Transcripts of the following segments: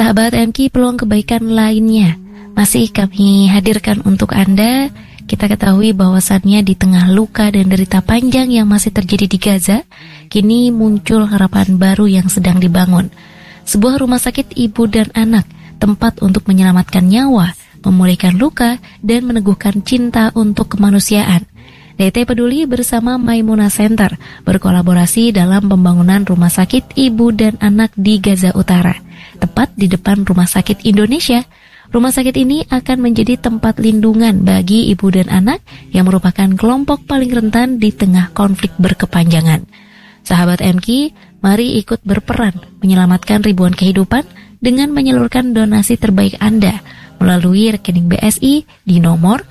Sahabat MK, peluang kebaikan lainnya masih kami hadirkan untuk Anda. Kita ketahui bahwasannya di tengah luka dan derita panjang yang masih terjadi di Gaza, kini muncul harapan baru yang sedang dibangun. Sebuah rumah sakit ibu dan anak, tempat untuk menyelamatkan nyawa, memulihkan luka, dan meneguhkan cinta untuk kemanusiaan. DT Peduli bersama Maimunah Center berkolaborasi dalam pembangunan rumah sakit ibu dan anak di Gaza Utara, tepat di depan Rumah Sakit Indonesia. Rumah sakit ini akan menjadi tempat lindungan bagi ibu dan anak yang merupakan kelompok paling rentan di tengah konflik berkepanjangan. Sahabat MK, mari ikut berperan menyelamatkan ribuan kehidupan dengan menyalurkan donasi terbaik Anda melalui rekening BSI di nomor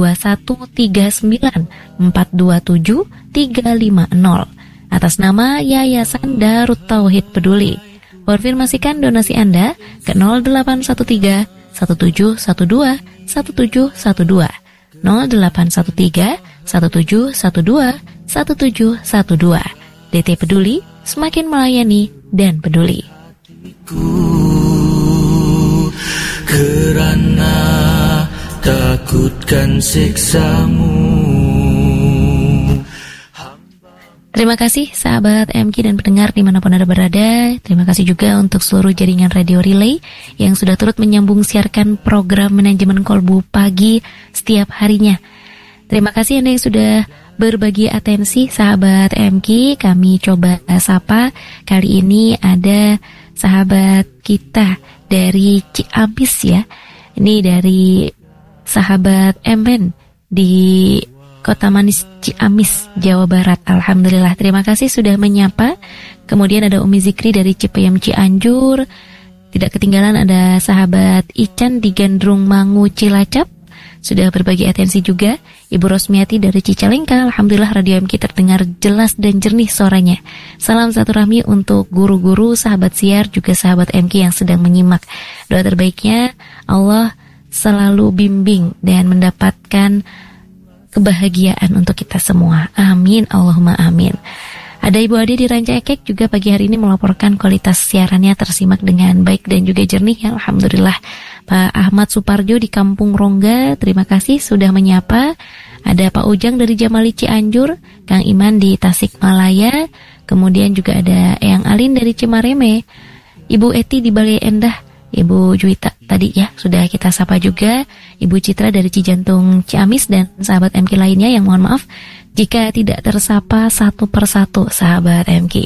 213942730 atas nama Yayasan Darut Tauhid Peduli. Konfirmasikan donasi Anda ke 0813 1712 1712 0813 1712 1712. DT Peduli, semakin melayani dan peduli. Kerana takutkan siksamu. Terima kasih sahabat MK dan pendengar dimanapun Anda berada. Terima kasih juga untuk seluruh jaringan Radio Relay yang sudah turut menyambung siarkan program Manajemen Kolbu pagi setiap harinya. Terima kasih Anda yang sudah berbagi atensi sahabat MK. Kami coba sapa. Kali ini ada sahabat kita dari Ciamis ya. Ini dari sahabat Emen di Kota Manis Ciamis, Jawa Barat. Alhamdulillah, terima kasih sudah menyapa. Kemudian ada Umi Zikri dari Cipayam Cianjur. Tidak ketinggalan ada sahabat Ican di Gandrung Mangu Cilacap, sudah berbagi atensi juga. Ibu Rosmiati dari Cicalengka. Alhamdulillah Radio MK terdengar jelas dan jernih suaranya. Salam satu rahmi untuk guru-guru, sahabat siar, juga sahabat MK yang sedang menyimak. Doa terbaiknya Allah selalu bimbing dan mendapatkan kebahagiaan untuk kita semua. Amin, Allahumma amin. Ada Ibu Ade di Ranca Ekek juga pagi hari ini melaporkan kualitas siarannya tersimak dengan baik dan juga jernih ya, alhamdulillah. Pak Ahmad Suparjo di Kampung Rongga, terima kasih sudah menyapa. Ada Pak Ujang dari Jamali Cianjur, Kang Iman di Tasikmalaya, kemudian juga ada Eyang Alin dari Cimareme, Ibu Eti di Balai Endah, Ibu Juwita tadi ya sudah kita sapa juga, Ibu Citra dari Cijantung Ciamis, dan sahabat MK lainnya yang mohon maaf jika tidak tersapa satu persatu sahabat MK.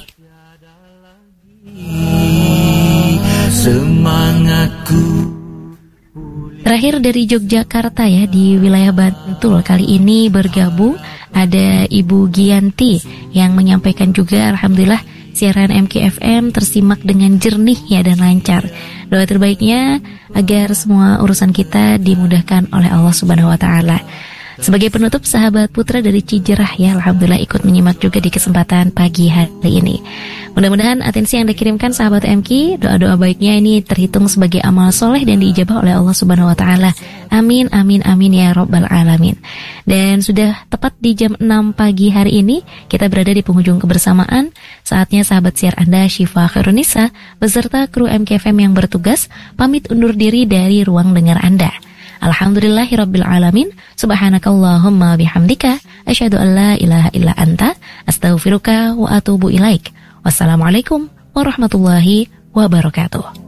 Semangatku. Terakhir dari Yogyakarta ya, di wilayah Bantul kali ini bergabung ada Ibu Gianti yang menyampaikan juga alhamdulillah siaran MKFM tersimak dengan jernih ya dan lancar. Doa terbaiknya agar semua urusan kita dimudahkan oleh Allah Subhanahu wa taala. Sebagai penutup, sahabat Putra dari Cijerah ya, alhamdulillah ikut menyimak juga di kesempatan pagi hari ini. Mudah-mudahan atensi yang dikirimkan sahabat MK, doa-doa baiknya ini terhitung sebagai amal soleh dan diijabah oleh Allah Subhanahu wa taala. Amin, amin, amin ya Rabbal alamin. Dan sudah tepat di jam 6 pagi hari ini, kita berada di penghujung kebersamaan. Saatnya sahabat siar Anda Syifa Khairunisa beserta kru MKFM yang bertugas pamit undur diri dari ruang dengar Anda. Alhamdulillahirabbil alamin. Subhanakallahumma bihamdika asyhadu an la ilaha illa anta astaghfiruka wa atubu ilaik. Wassalamualaikum warahmatullahi wabarakatuh.